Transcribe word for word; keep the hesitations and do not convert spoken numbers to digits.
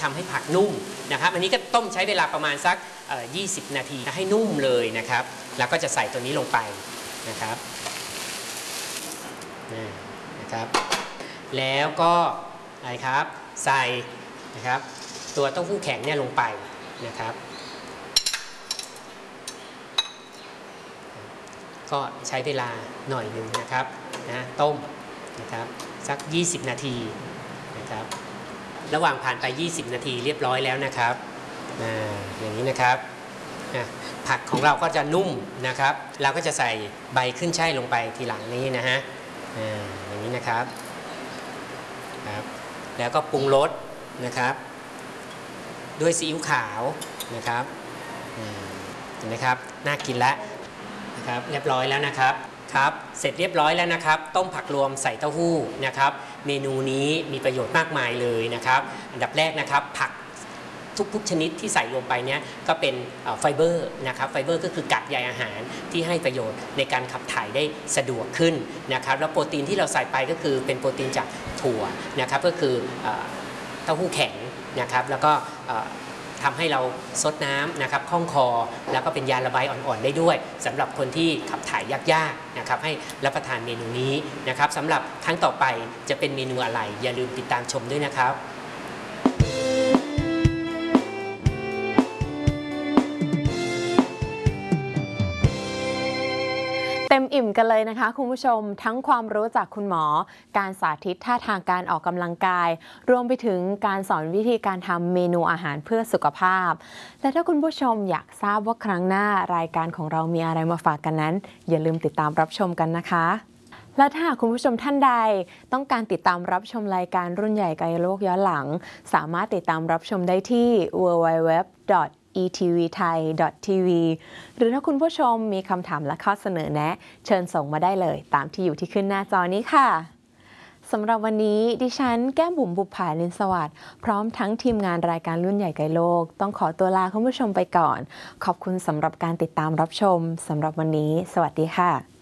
ทำให้ผักนุ่มนะครับอันนี้ก็ต้มใช้เวลาประมาณสักยี่สิบนาทีให้นุ่มเลยนะครับแล้วก็จะใส่ตัวนี้ลงไปนะครับนะครับแล้วก็อะไรครับใส่นะครับตัวเต้าหู้แข็งเนี่ยลงไปนะครับก็ใช้เวลาหน่อยหนึ่งนะครับนะต้มนะครับสักยี่สิบนาทีนะครับระหว่างผ่านไปยี่สิบนาทีเรียบร้อยแล้วนะครับอ่าอย่างนี้นะครับผักของเราก็จะนุ่มนะครับเราก็จะใส่ใบขึ้นช่ายลงไปทีหลังนี้นะฮะอ่าอย่างนี้นะครับครับแล้วก็ปรุงรสนะครับด้วยซีอิ๊วขาวนะครับเห็นไหมครับน่ากินแล้วนะครับเรียบร้อยแล้วนะครับครับเสร็จเรียบร้อยแล้วนะครับต้มผักรวมใส่เต้าหู้นะครับเมนูนี้มีประโยชน์มากมายเลยนะครับอันดับแรกนะครับผักทุกๆชนิดที่ใส่ลงไปเนี้ยก็เป็นไฟเบอร์นะครับไฟเบอร์ก็คือกักใยอาหารที่ให้ประโยชน์ในการขับถ่ายได้สะดวกขึ้นนะครับแล้วโปรตีนที่เราใส่ไปก็คือเป็นโปรตีนจากถั่วนะครับก็คือเต้าหู้แข็งนะครับแล้วก็ทำให้เราซดน้ำนะครับคล่องคอแล้วก็เป็นยาระบายอ่อนๆได้ด้วยสำหรับคนที่ขับถ่ายยากๆนะครับให้รับประทานเมนูนี้นะครับสำหรับครั้งต่อไปจะเป็นเมนูอะไรอย่าลืมติดตามชมด้วยนะครับเต็มอิ่มกันเลยนะคะคุณผู้ชมทั้งความรู้จากคุณหมอการสาธิตท่าทางการออกกำลังกายรวมไปถึงการสอนวิธีการทำเมนูอาหารเพื่อสุขภาพและถ้าคุณผู้ชมอยากทราบว่าครั้งหน้ารายการของเรามีอะไรมาฝากกันนั้นอย่าลืมติดตามรับชมกันนะคะและถ้าคุณผู้ชมท่านใดต้องการติดตามรับชมรายการรุ่นใหญ่ไกลโลกย้อนหลังสามารถติดตามรับชมได้ที่ ดับเบิลยู ดับเบิลยู ดับเบิลยู ดอท อี ที วี ไทย ดอท ที วี หรือถ้าคุณผู้ชมมีคำถามและข้อเสนอแนะเชิญส่งมาได้เลยตามที่อยู่ที่ขึ้นหน้าจอนี้ค่ะสำหรับวันนี้ดิฉันแก้มบุ๋มบุภาลินสวัสดิ์พร้อมทั้งทีมงานรายการรุ่นใหญ่ไกลโลกต้องขอตัวลาคุณผู้ชมไปก่อนขอบคุณสำหรับการติดตามรับชมสำหรับวันนี้สวัสดีค่ะ